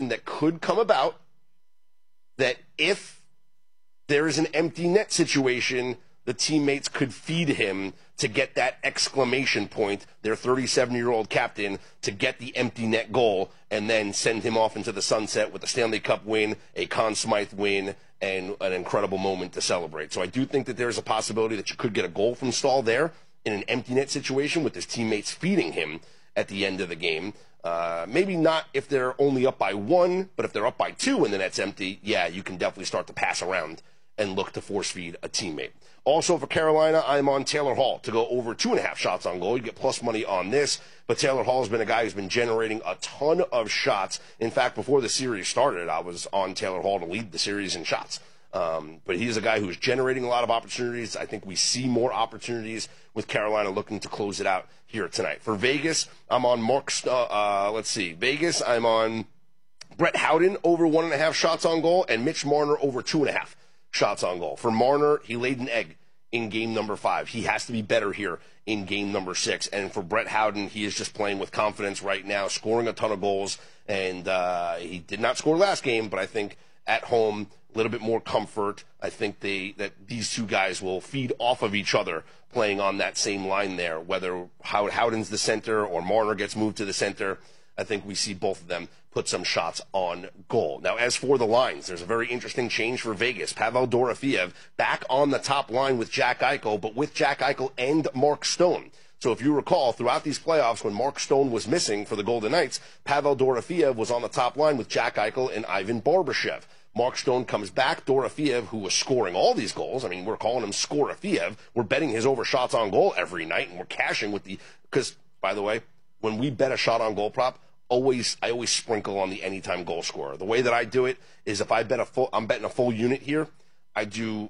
situation that could come about that if there is an empty net situation, the teammates could feed him to get that exclamation point, their 37-year-old captain, to get the empty net goal and then send him off into the sunset with a Stanley Cup win, a Conn Smythe win, and an incredible moment to celebrate. So I do think that there's a possibility that you could get a goal from Stahl there in an empty net situation with his teammates feeding him at the end of the game. Maybe not if they're only up by 1, but if they're up by 2 and the net's empty, yeah, you can definitely start to pass around and look to force feed a teammate. Also for Carolina, I'm on Taylor Hall to go over 2.5 shots on goal. You get plus money on this, but Taylor Hall has been a guy who's been generating a ton of shots. In fact, before the series started, I was on Taylor Hall to lead the series in shots. But he's a guy who's generating a lot of opportunities. I think we see more opportunities with Carolina looking to close it out here tonight. For Vegas, I'm on Vegas, I'm on Brett Howden over 1.5 shots on goal and Mitch Marner over 2.5 shots on goal. For Marner, he laid an egg in game number 5. He has to be better here in game number 6. And for Brett Howden, he is just playing with confidence right now, scoring a ton of goals. And he did not score last game, but I think at home, a little bit more comfort. I think that these two guys will feed off of each other playing on that same line there, whether Howden's the center or Marner gets moved to the center. I think we see both of them put some shots on goal. Now, as for the lines, there's a very interesting change for Vegas. Pavel Dorofeev back on the top line with Jack Eichel, but with Jack Eichel and Mark Stone. So if you recall, throughout these playoffs, when Mark Stone was missing for the Golden Knights, Pavel Dorofeev was on the top line with Jack Eichel and Ivan Barbashev. Mark Stone comes back. Dorofeev, who was scoring all these goals, I mean, we're calling him Scorofeev. We're betting his over shots on goal every night, and we're cashing with because, by the way, when we bet a shot on goal prop, I always sprinkle on the anytime goal scorer. The way that I do it is if I'm betting a full unit here, I do,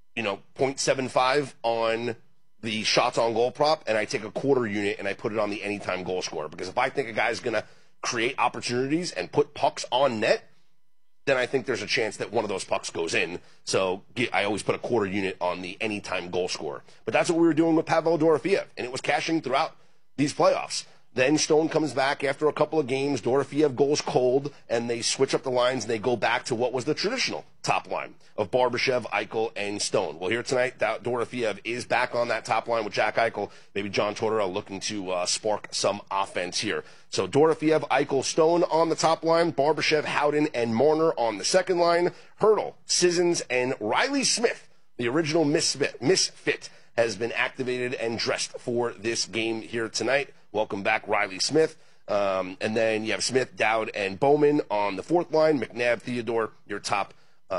0.75 on the shots on goal prop, and I take a quarter unit and I put it on the anytime goal scorer. Because if I think a guy's going to create opportunities and put pucks on net, then I think there's a chance that one of those pucks goes in. So I always put a quarter unit on the anytime goal scorer. But that's what we were doing with Pavel Dorofeev, and it was cashing throughout these playoffs. Then Stone comes back after a couple of games. Dorofeev goes cold, and they switch up the lines, and they go back to what was the traditional top line of Barbashev, Eichel, and Stone. Well, here tonight, Dorofeev is back on that top line with Jack Eichel. Maybe John Tortorella looking to spark some offense here. So Dorofeev, Eichel, Stone on the top line. Barbashev, Howden, and Marner on the second line. Hurdle, Sissons, and Riley Smith, the original misfit, has been activated and dressed for this game here tonight. Welcome back, Riley Smith. And then you have Smith, Dowd, and Bowman on the fourth line. McNabb, Theodore, your top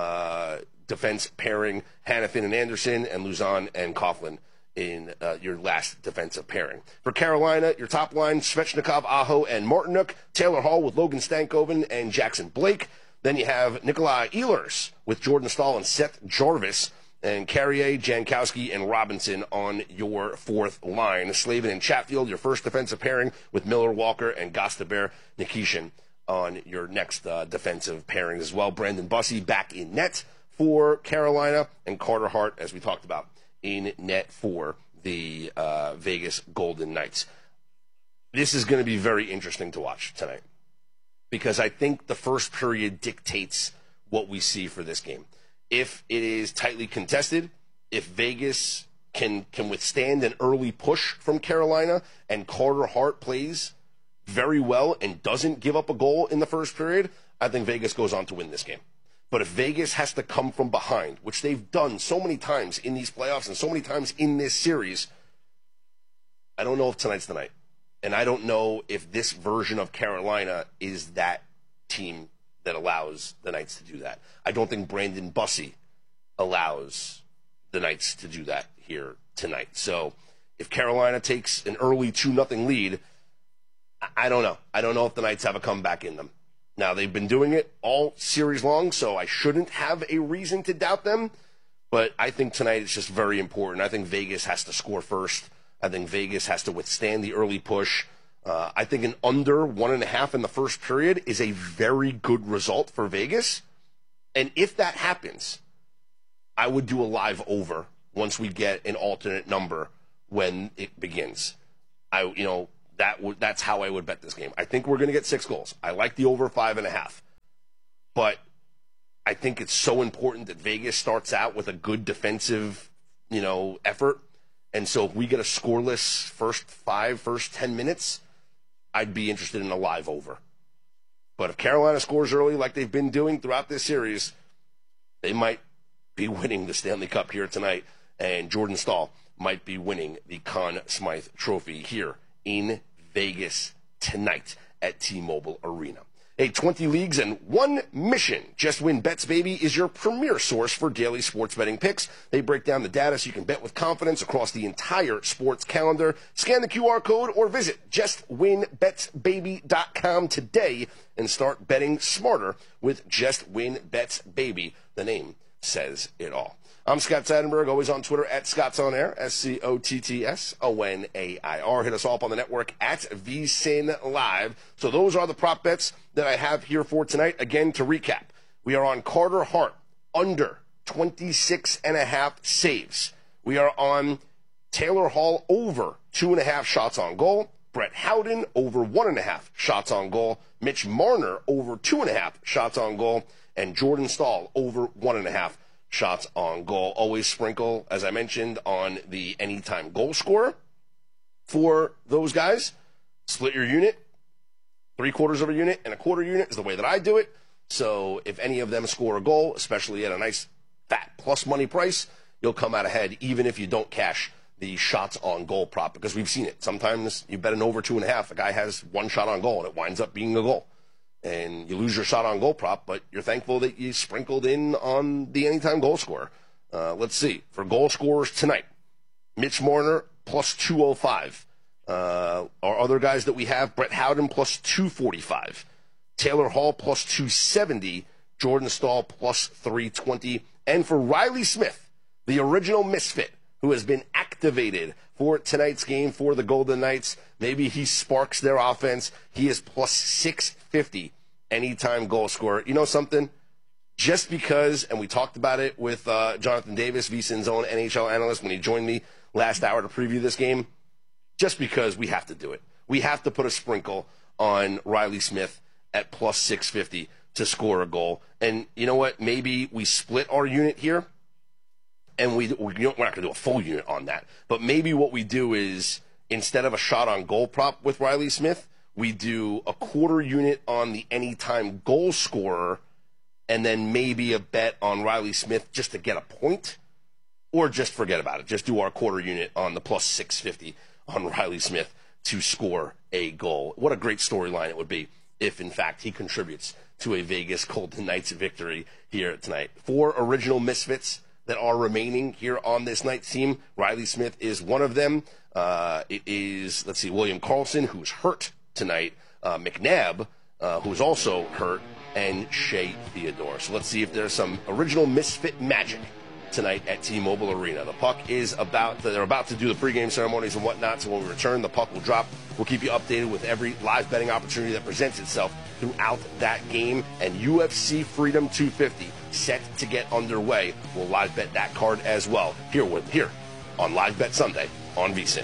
defense pairing. Hannafin and Anderson, and Luzon and Coughlin in your last defensive pairing. For Carolina, your top line, Svechnikov, Aho, and Martinuk. Taylor Hall with Logan Stankoven and Jackson Blake. Then you have Nikolai Ehlers with Jordan Stahl and Seth Jarvis. And Carrier, Jankowski, and Robinson on your fourth line. Slavin and Chatfield, your first defensive pairing, with Miller, Walker, and Gostaber Nikishin on your next defensive pairing as well. Brandon Bussey back in net for Carolina, and Carter Hart, as we talked about, in net for the Vegas Golden Knights. This is going to be very interesting to watch tonight, because I think the first period dictates what we see for this game. If it is tightly contested, if Vegas can withstand an early push from Carolina, and Carter Hart plays very well and doesn't give up a goal in the first period, I think Vegas goes on to win this game. But if Vegas has to come from behind, which they've done so many times in these playoffs and so many times in this series, I don't know if tonight's the night. And I don't know if this version of Carolina is that team that allows the Knights to do that. I don't think Brandon Bussey allows the Knights to do that here tonight. So if Carolina takes an early 2-0 lead, I don't know. I don't know if the Knights have a comeback in them. Now, they've been doing it all series long, so I shouldn't have a reason to doubt them. But I think tonight it's just very important. I think Vegas has to score first. I think Vegas has to withstand the early push. I think an under 1.5 in the first period is a very good result for Vegas. And if that happens, I would do a live over once we get an alternate number when it begins. That's how I would bet this game. I think we're going to get 6 goals. I like the over 5.5. but I think it's so important that Vegas starts out with a good defensive, effort. And so if we get a scoreless first 10 minutes, I'd be interested in a live over. But if Carolina scores early like they've been doing throughout this series, they might be winning the Stanley Cup here tonight, and Jordan Staal might be winning the Conn Smythe Trophy here in Vegas tonight at T-Mobile Arena. 20 leagues and one mission. Just Win Bets, baby, is your premier source for daily sports betting picks. They break down the data so you can bet with confidence across the entire sports calendar. Scan the QR code or visit justwinbetsbaby.com today and start betting smarter with Just Win Bets, baby. The name says it all. I'm Scott Seidenberg, always on Twitter at ScottsOnAir, ScottsOnair. Hit us all up on the network at VSiN Live. So those are the prop bets that I have here for tonight. Again, to recap, we are on Carter Hart, under 26.5 saves. We are on Taylor Hall, over 2.5 shots on goal. Brett Howden, over 1.5 shots on goal. Mitch Marner, over 2.5 shots on goal. And Jordan Staal, over 1.5 shots on goal. Always sprinkle, as I mentioned, on the anytime goal scorer for those guys. Split your unit. 3/4 of a unit and 1/4 unit is the way that I do it. So if any of them score a goal, especially at a nice fat plus money price, you'll come out ahead even if you don't cash the shots on goal prop, because we've seen it. Sometimes you bet an over 2.5. The guy has one shot on goal and it winds up being a goal. And you lose your shot on goal prop, but you're thankful that you sprinkled in on the anytime goal scorer. Let's see. For goal scorers tonight, Mitch Marner plus 205. Our other guys that we have, Brett Howden plus 245. Taylor Hall plus 270. Jordan Staal plus 320. And for Riley Smith, the original misfit, who has been activated for tonight's game for the Golden Knights, maybe he sparks their offense. He is plus 650 anytime goal scorer. You know something? Just because, and we talked about it with Jonathan Davis, VSiN's own NHL analyst, when he joined me last hour to preview this game, just because we have to do it. We have to put a sprinkle on Riley Smith at plus 650 to score a goal. And you know what? Maybe we split our unit here, and we're not going to do a full unit on that. But maybe what we do is, instead of a shot on goal prop with Riley Smith, we do a 1/4 unit on the anytime goal scorer, and then maybe a bet on Riley Smith just to get a point, or just forget about it. Just do our 1/4 unit on the plus 650 on Riley Smith to score a goal. What a great storyline it would be if, in fact, he contributes to a Vegas Golden Knights victory here tonight. 4 original misfits that are remaining here on this night's team. Riley Smith is one of them. It is, William Karlsson, who's hurt tonight, McNabb, who's also hurt, and Shea Theodore. So let's see if there's some original misfit magic tonight at T-Mobile Arena. The puck is they're about to do the pregame ceremonies and whatnot, so when we return, the puck will drop. We'll keep you updated with every live betting opportunity that presents itself throughout that game, and UFC Freedom 250 set to get underway. We'll live bet that card as well here on Live Bet Sunday on VSiN.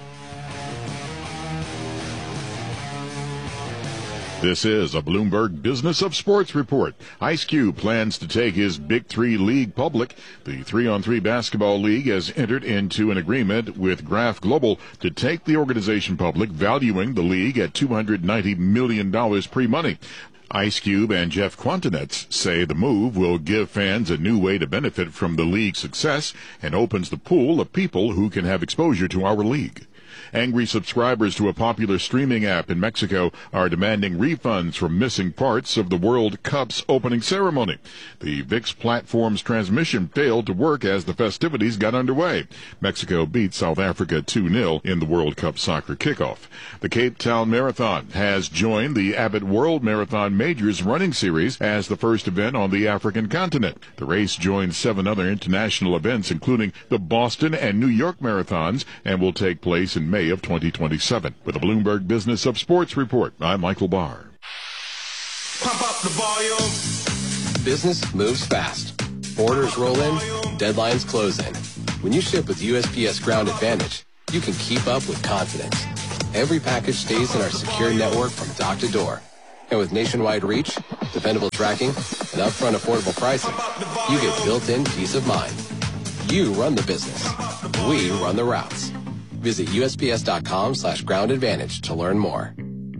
This is a Bloomberg Business of Sports report. Ice Cube plans to take his Big Three League public. The 3-on-3 basketball league has entered into an agreement with Graph Global to take the organization public, valuing the league at $290 million pre-money. Ice Cube and Jeff Quantinetz say the move will give fans a new way to benefit from the league's success and opens the pool of people who can have exposure to our league. Angry subscribers to a popular streaming app in Mexico are demanding refunds for missing parts of the World Cup's opening ceremony. The ViX platform's transmission failed to work as the festivities got underway. Mexico beat South Africa 2-0 in the World Cup soccer kickoff. The Cape Town Marathon has joined the Abbott World Marathon Majors running series as the first event on the African continent. The race joins 7 other international events, including the Boston and New York marathons, and will take place in May of 2027. With the Bloomberg Business of Sports report, I'm Michael Barr. Pump up the volume. Business moves fast. Orders roll in, deadlines close in. When you ship with USPS Ground Advantage, you can keep up with confidence. Every package stays in our secure network from dock to door. And with nationwide reach, dependable tracking, and upfront affordable pricing, you get built-in peace of mind. You run the business. We run the routes. Visit USPS.com/Ground Advantage to learn more.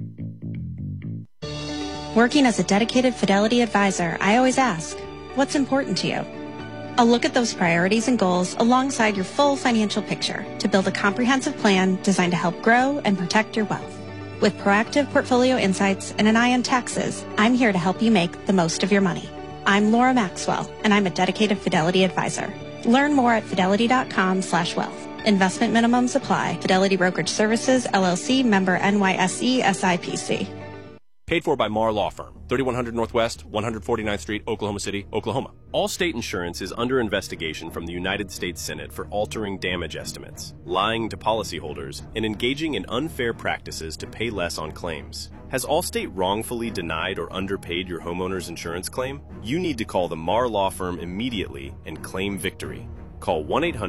Working as a dedicated Fidelity advisor, I always ask, what's important to you? I'll look at those priorities and goals alongside your full financial picture to build a comprehensive plan designed to help grow and protect your wealth. With proactive portfolio insights and an eye on taxes, I'm here to help you make the most of your money. I'm Laura Maxwell, and I'm a dedicated Fidelity advisor. Learn more at fidelity.com/wealth. Investment minimums apply. Fidelity Brokerage Services, LLC, member NYSE, SIPC. Paid for by Marr Law Firm, 3100 Northwest, 149th Street, Oklahoma City, Oklahoma. Allstate Insurance is under investigation from the United States Senate for altering damage estimates, lying to policyholders, and engaging in unfair practices to pay less on claims. Has Allstate wrongfully denied or underpaid your homeowner's insurance claim? You need to call the Marr Law Firm immediately and claim victory. Call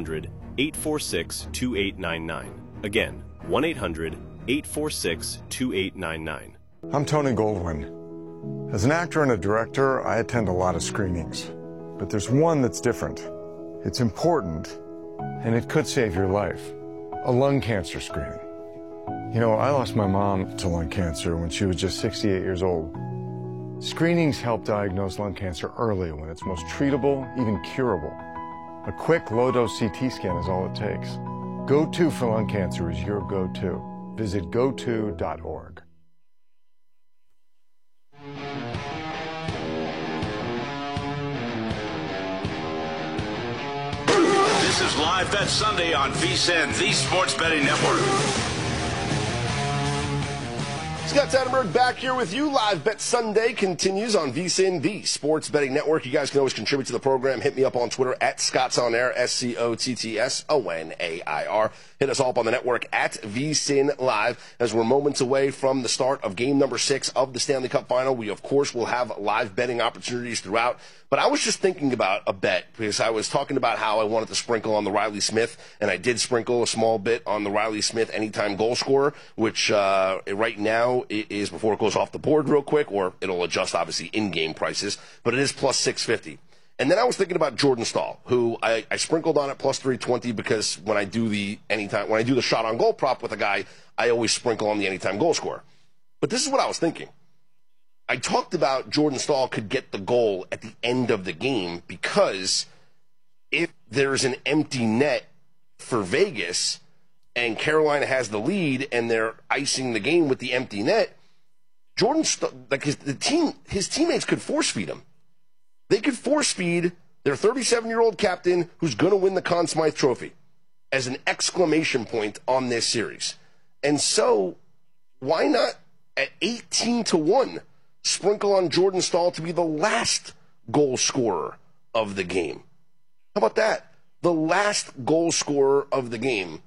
1-800-846-2899. Again, 1-800-846-2899. I'm Tony Goldwyn. As an actor and a director, I attend a lot of screenings. But there's one that's different. It's important, and it could save your life. A lung cancer screening. You know, I lost my mom to lung cancer when she was just 68 years old. Screenings help diagnose lung cancer early when it's most treatable, even curable. A quick low-dose CT scan is all it takes. Go-To for lung cancer is your go-to. Visit goto.org. This is Live Bet Sunday on VSiN, the Sports Betting Network. Scott Satterberg back here with you. Live Bet Sunday continues on VSiN, the Sports Betting Network. You guys can always contribute to the program. Hit me up on Twitter at ScottsOnAir, SCOTTSONAIR. Hit us all up on the network at VSiN Live. As we're moments away from the start of game number 6 of the Stanley Cup Final, we, of course, will have live betting opportunities throughout. But I was just thinking about a bet because I was talking about how I wanted to sprinkle on the Riley Smith, and I did sprinkle a small bit on the Riley Smith anytime goal scorer, which right now is, before it goes off the board real quick, or it'll adjust, obviously, in-game prices, but it is plus 650. And then I was thinking about Jordan Staal, who I sprinkled on at plus 320 because when I do the shot on goal prop with a guy, I always sprinkle on the anytime goal scorer. But this is what I was thinking. I talked about Jordan Staal could get the goal at the end of the game because if there's an empty net for Vegas and Carolina has the lead and they're icing the game with the empty net, Jordan Staal, like his teammates could force feed him. They could force feed their 37-year-old captain who's going to win the Conn Smythe Trophy as an exclamation point on this series. And so why not at 18-1 sprinkle on Jordan Staal to be the last goal scorer of the game? How about that? The last goal scorer of the game.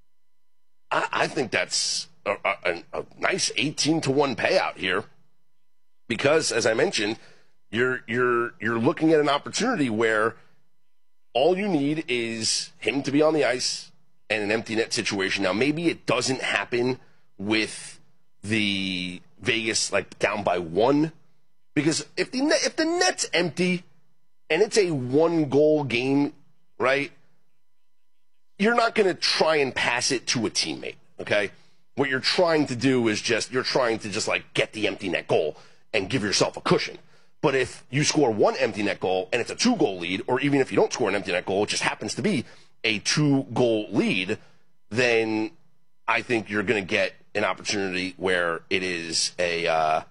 I think that's a nice 18-1 payout here because, as I mentioned, you're looking at an opportunity where all you need is him to be on the ice and an empty net situation. Now, maybe it doesn't happen with the Vegas down by 1, because if the net's empty and it's a 1-goal game, right? You're not going to try and pass it to a teammate, okay? What you're trying to do is just get the empty net goal and give yourself a cushion. But if you score one empty net goal and it's a 2-goal lead, or even if you don't score an empty net goal, it just happens to be a 2-goal lead, then I think you're going to get an opportunity where it is a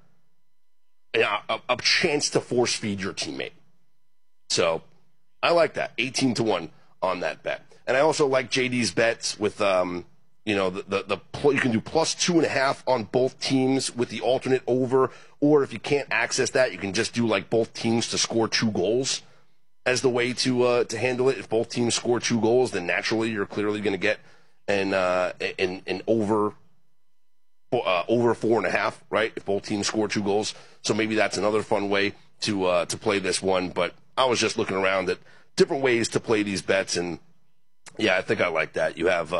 chance to force feed your teammate. So I like that, 18-1 on that bet. And I also like JD's bets with you can do plus 2.5 on both teams with the alternate over, or if you can't access that, you can just do both teams to score 2 goals as the way to handle it. If both teams score 2 goals, then naturally you're clearly going to get an over 4.5, right? If both teams score 2 goals, so maybe that's another fun way to play this one. But I was just looking around at different ways to play these bets, and yeah, I think I like that. You have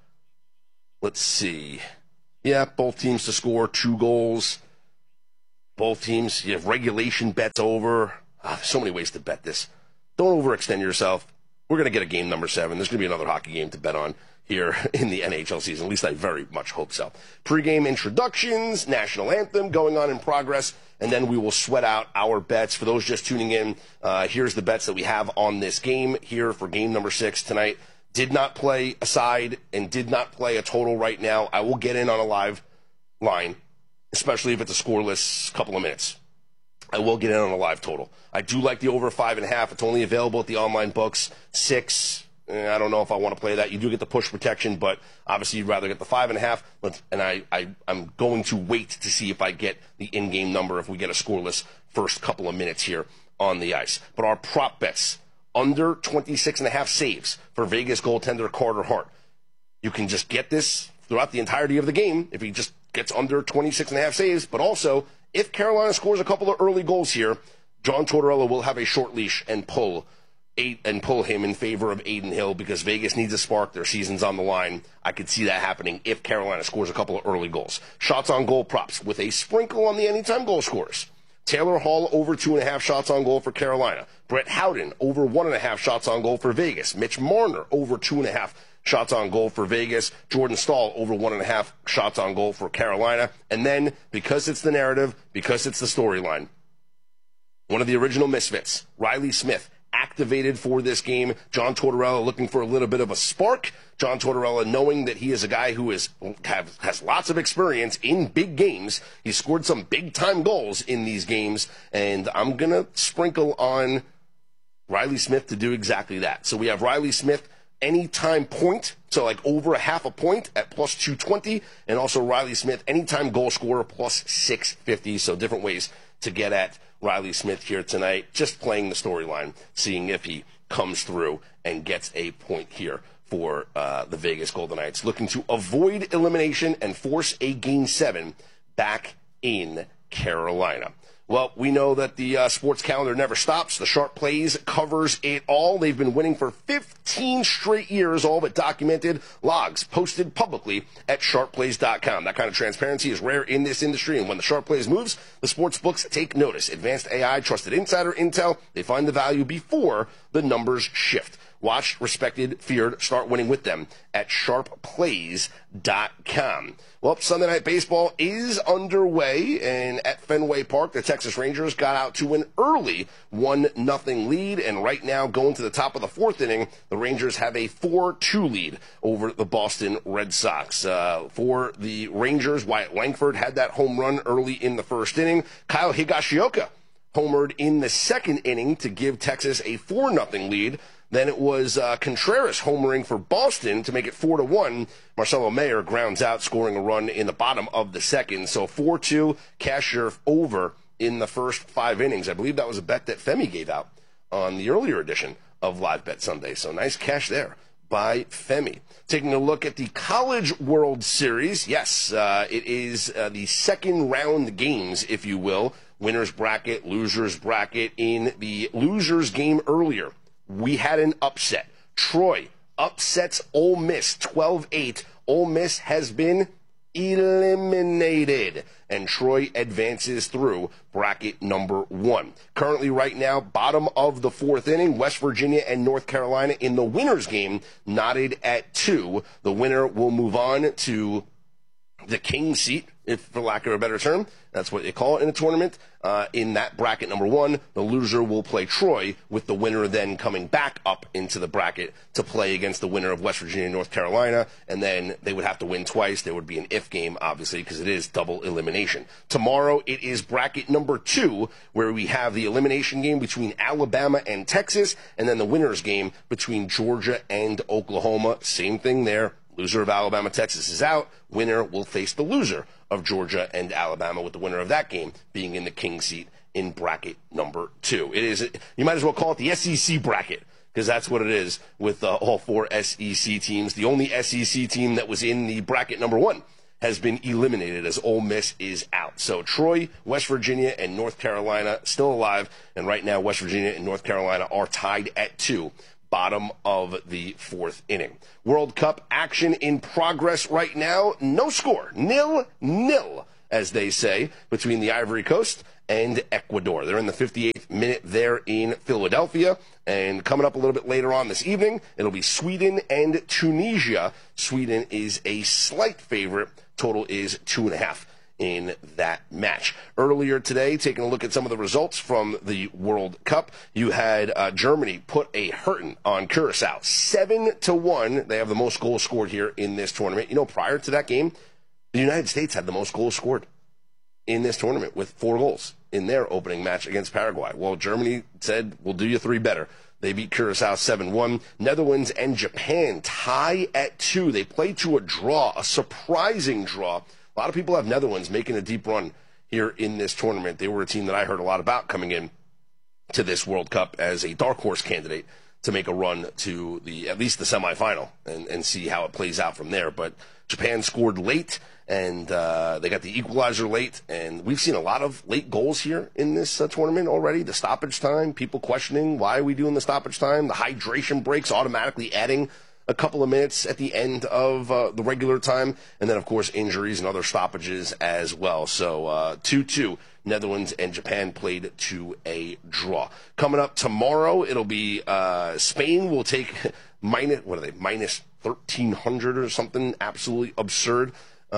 let's see, yeah, both teams to score 2 goals. Both teams, you have regulation bets over. There's so many ways to bet this. Don't overextend yourself. We're going to get a game number 7. There's going to be another hockey game to bet on here in the NHL season. At least I very much hope so. Pre-game introductions, national anthem going on in progress, and then we will sweat out our bets. For those just tuning in, here's the bets that we have on this game here for game number 6 tonight. Did not play a side and did not play a total right now. I will get in on a live line, especially if it's a scoreless couple of minutes. I will get in on a live total. I do like the over 5.5. It's only available at the online books. 6, I don't know if I want to play that. You do get the push protection, but obviously you'd rather get the 5.5. And I'm going to wait to see if I get the in-game number if we get a scoreless first couple of minutes here on the ice. But our prop bets, under 26.5 saves for Vegas goaltender Carter Hart. You can just get this throughout the entirety of the game if he just gets under 26.5 saves, but also if Carolina scores a couple of early goals here, John Tortorella will have a short leash and pull him in favor of Adin Hill because Vegas needs a spark. Their season's on the line. I could see that happening if Carolina scores a couple of early goals. Shots on goal props with a sprinkle on the anytime goal scorers. Taylor Hall over 2.5 shots on goal for Carolina. Brett Howden over 1.5 shots on goal for Vegas. Mitch Marner over 2.5 shots on goal for Vegas. Jordan Staal over 1.5 shots on goal for Carolina. And then, because it's the narrative, because it's the storyline, one of the original misfits, Riley Smith, activated for this game. John Tortorella looking for a little bit of a spark. John Tortorella knowing that he is a guy who has lots of experience in big games. He scored some big-time goals in these games, and I'm going to sprinkle on Riley Smith to do exactly that. So we have Riley Smith anytime point, so like over a half a point at plus 220, and also Riley Smith anytime goal scorer plus 650. So different ways to get at Riley Smith here tonight, just playing the storyline, seeing if he comes through and gets a point here for the Vegas Golden Knights, looking to avoid elimination and force a Game 7 back in Carolina. Well, we know that the sports calendar never stops. The Sharp Plays covers it all. They've been winning for 15 straight years, all but documented, logs posted publicly at sharpplays.com. That kind of transparency is rare in this industry, and when the Sharp Plays moves, the sports books take notice. Advanced AI, trusted insider intel, they find the value before the numbers shift. Watched, respected, feared, start winning with them at sharpplays.com. Well, Sunday Night Baseball is underway, and at Fenway Park, the Texas Rangers got out to an early 1-0 lead, and right now, going to the top of the 4th inning, the Rangers have a 4-2 lead over the Boston Red Sox. For the Rangers, Wyatt Langford had that home run early in the 1st inning. Kyle Higashioka homered in the 2nd inning to give Texas a 4-0 lead. Then it was Contreras homering for Boston to make it 4-1. Marcelo Mayer grounds out, scoring a run in the bottom of the 2nd. So 4-2, Cashier over in the first 5 innings. I believe that was a bet that Femi gave out on the earlier edition of Live Bet Sunday. So nice cash there by Femi. Taking a look at the College World Series. Yes, it is the 2nd round games, if you will. Winner's bracket, loser's bracket. In the loser's game earlier, we had an upset. Troy upsets Ole Miss 12-8. Ole Miss has been eliminated, and Troy advances through bracket number 1. Currently, right now, bottom of the 4th inning, West Virginia and North Carolina in the winner's game, knotted at 2. The winner will move on to the king seat, if for lack of a better term. That's what they call it in a tournament. In that bracket number 1, the loser will play Troy, with the winner then coming back up into the bracket to play against the winner of West Virginia and North Carolina, and then they would have to win twice. There would be an if game, obviously, because it is double elimination. Tomorrow, it is bracket number 2, where we have the elimination game between Alabama and Texas, and then the winner's game between Georgia and Oklahoma. Same thing there. Loser of Alabama, Texas is out. Winner will face the loser of Georgia and Alabama, with the winner of that game being in the king seat in bracket number 2. It is, you might as well call it the SEC bracket, because that's what it is with all 4 SEC teams. The only SEC team that was in the bracket number 1 has been eliminated, as Ole Miss is out. So Troy, West Virginia, and North Carolina still alive, and right now West Virginia and North Carolina are tied at 2. Bottom of the 4th inning. World Cup action in progress right now. No score, 0-0 as they say, between the Ivory Coast and Ecuador. They're in the 58th minute there in Philadelphia. And coming up a little bit later on this evening, it'll be Sweden and Tunisia. Sweden is a slight favorite. Total is 2.5 in that match. Earlier today, taking a look at some of the results from the World Cup, you had Germany put a hurting on Curacao, 7-1. They have the most goals scored here in this tournament. You know, prior to that game, the United States had the most goals scored in this tournament with 4 goals in their opening match against Paraguay. Well, Germany said, we'll do you 3 better. They beat Curacao 7-1. Netherlands and Japan tie at 2. They played to a draw, a surprising draw. A lot of people have Netherlands making a deep run here in this tournament. They were a team that I heard a lot about coming in to this World Cup as a dark horse candidate to make a run to at least the semifinal and see how it plays out from there. But Japan scored late, and they got the equalizer late, and we've seen a lot of late goals here in this tournament already. The stoppage time, people questioning why are we doing the stoppage time, the hydration breaks automatically adding a couple of minutes at the end of the regular time, and then, of course, injuries and other stoppages as well. So 2-2, Netherlands and Japan played to a draw. Coming up tomorrow, it'll be Spain will take minus 1,300 or something absolutely absurd.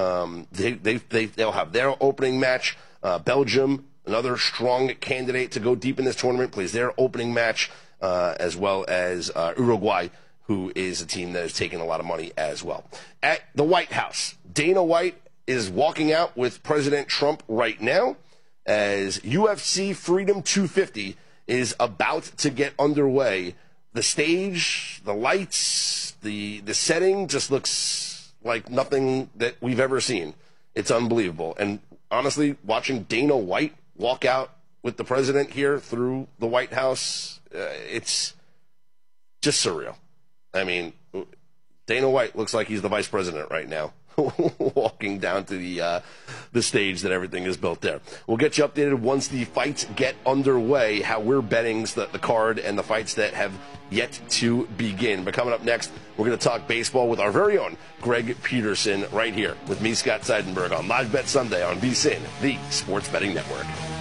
They'll have their opening match. Belgium, another strong candidate to go deep in this tournament, plays their opening match, as well as Uruguay, who is a team that has taken a lot of money as well. At the White House, Dana White is walking out with President Trump right now as UFC Freedom 250 is about to get underway. The stage, the lights, the setting just looks like nothing that we've ever seen. It's unbelievable. And honestly, watching Dana White walk out with the president here through the White House, it's just surreal. I mean, Dana White looks like he's the vice president right now, walking down to the stage that everything is built there. We'll get you updated once the fights get underway, how we're betting the card and the fights that have yet to begin. But coming up next, we're going to talk baseball with our very own Greg Peterson right here with me, Scott Seidenberg, on Live Bet Sunday on VSiN, the Sports Betting Network.